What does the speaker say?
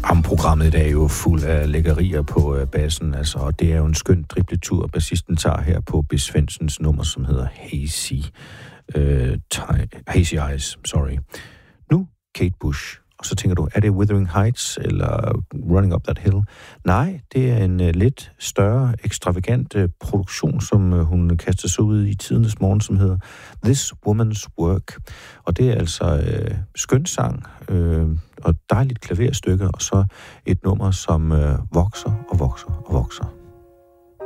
Programmet i dag er jo fuld af lækkerier på bassen, altså, og det er jo en skøn dribletur, bassisten tager her på B. Svendsens nummer, som hedder Hazy Eyes. Nu Kate Bush. Og så tænker du, er det Wuthering Heights eller Running Up That Hill? Nej, det er en lidt større, ekstravagant produktion, som hun kaster sig ud i tidernes morgen, som hedder This Woman's Work. Og det er altså skønsang og dejligt klaverstykke, og så et nummer, som vokser og vokser og vokser.